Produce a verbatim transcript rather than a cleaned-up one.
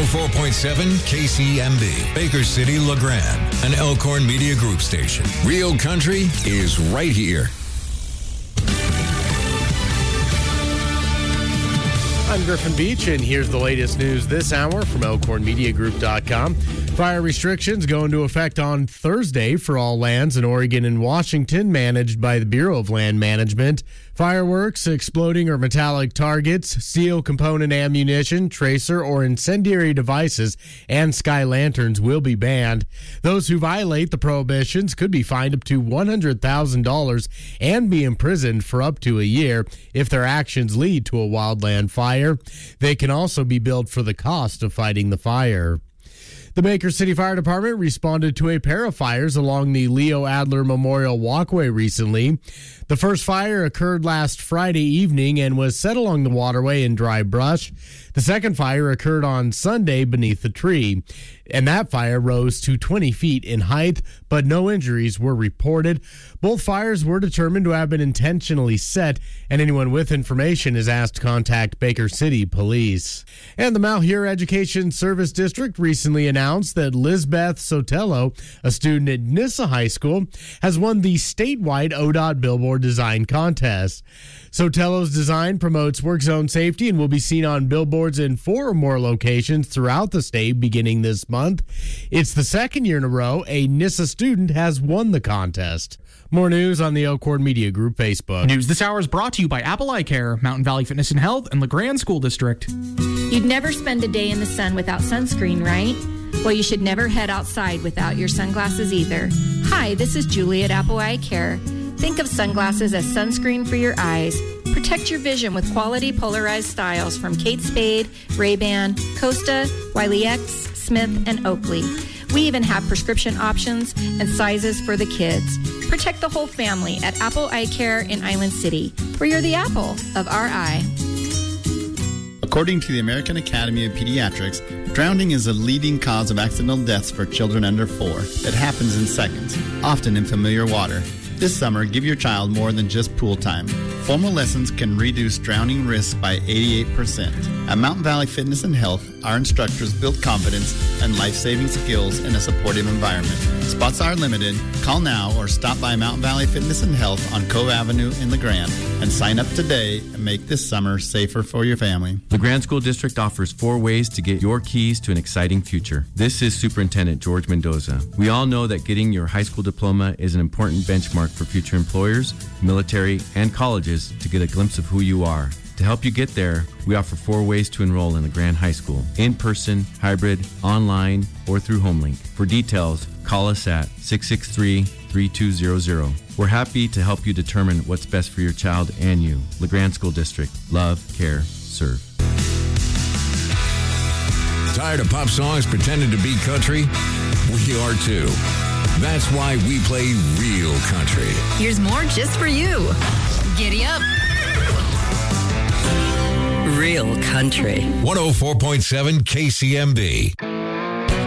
oh four point seven K C M B, Baker City, LeGrand, an Elkhorn Media Group station. Real country is right here. I'm Griffin Beach, and here's the latest news this hour from Elkhorn Media Group dot com. Fire restrictions go into effect on Thursday for all lands in Oregon and Washington managed by the Bureau of Land Management. Fireworks, exploding or metallic targets, steel component ammunition, tracer, or incendiary devices, and sky lanterns will be banned. Those who violate the prohibitions could be fined up to one hundred thousand dollars and be imprisoned for up to a year if their actions lead to a wildland fire. They can also be billed for the cost of fighting the fire. The Baker City Fire Department responded to a pair of fires along the Leo Adler Memorial Walkway recently. The first fire occurred last Friday evening and was set along the waterway in dry brush. The second fire occurred on Sunday beneath the tree, and that fire rose to twenty feet in height, but no injuries were reported. Both fires were determined to have been intentionally set, and anyone with information is asked to contact Baker City Police. And the Malheur Education Service District recently announced that Lizbeth Sotelo, a student at Nissa High School, has won the statewide O D O T Billboard Design Contest. Sotelo's design promotes work zone safety and will be seen on billboards in four or more locations throughout the state beginning this month. It's the second year in a row a Nissa student has won the contest. More news on the Elkhorn Media Group Facebook. News this hour is brought to you by Apple Eye Care, Mountain Valley Fitness and Health, and LeGrand School District. You'd never spend a day in the sun without sunscreen, right? Well, you should never head outside without your sunglasses either. Hi, this is Julie at Apple Eye Care. Think of sunglasses as sunscreen for your eyes. Protect your vision with quality polarized styles from Kate Spade, Ray-Ban, Costa, Wiley X, Smith, and Oakley. We even have prescription options and sizes for the kids. Protect the whole family at Apple Eye Care in Island City, where you're the apple of our eye. According to the American Academy of Pediatrics, drowning is a leading cause of accidental deaths for children under four. It happens in seconds, often in familiar water. This summer, give your child more than just pool time. Formal lessons can reduce drowning risk by eighty-eight percent. At Mountain Valley Fitness and Health, our instructors build confidence and life-saving skills in a supportive environment. Spots are limited. Call now or stop by Mountain Valley Fitness and Health on Cove Avenue in LeGrand and sign up today and make this summer safer for your family. LeGrand School District offers four ways to get your keys to an exciting future. This is Superintendent George Mendoza. We all know that getting your high school diploma is an important benchmark for future employers, military, and colleges to get a glimpse of who you are. To help you get there, we offer four ways to enroll in LeGrand High School: in-person, hybrid, online, or through HomeLink. For details, call us at six six three, three two zero zero. We're happy to help you determine what's best for your child and you. LeGrand School District. Love, care, serve. Tired of pop songs pretending to be country? We are too. That's why we play real country. Here's more just for you. Giddy up. Real country. one oh four point seven K C M B.